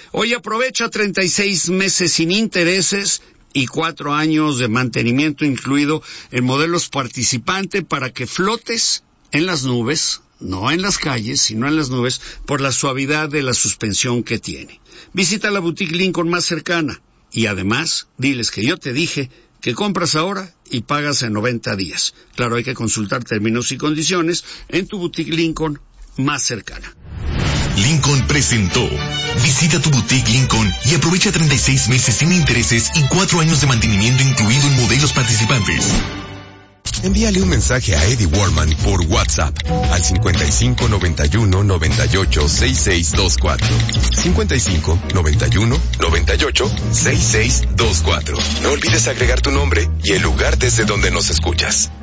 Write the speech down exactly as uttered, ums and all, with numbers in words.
Hoy aprovecha treinta y seis meses sin intereses y cuatro años de mantenimiento incluido en modelos participante para que flotes en las nubes, no en las calles, sino en las nubes, por la suavidad de la suspensión que tiene. Visita la boutique Lincoln más cercana y además diles que yo te dije que compras ahora y pagas en noventa días. Claro, hay que consultar términos y condiciones en tu boutique Lincoln más cercana. Lincoln presentó. Visita tu boutique Lincoln y aprovecha treinta y seis meses sin intereses y cuatro años de mantenimiento incluido en modelos participantes. Envíale un mensaje a Eddie Warman por WhatsApp al cincuenta y cinco noventa y uno noventa y ocho sesenta y seis veinticuatro. cincuenta y cinco noventa y uno noventa y ocho sesenta y seis veinticuatro. No olvides agregar tu nombre y el lugar desde donde nos escuchas.